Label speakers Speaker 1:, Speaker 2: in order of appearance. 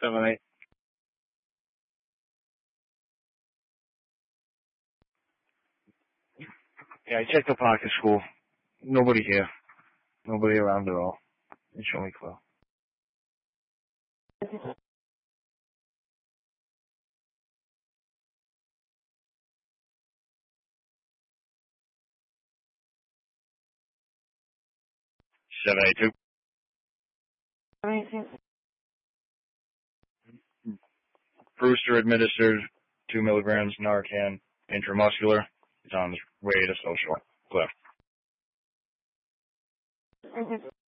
Speaker 1: 7-8. Yeah, I checked the pocket school. Nobody here. Nobody around at all. They show me clue. Seven eight two. Brewster administered 2 milligrams Narcan intramuscular. He's on his way to social. Clear.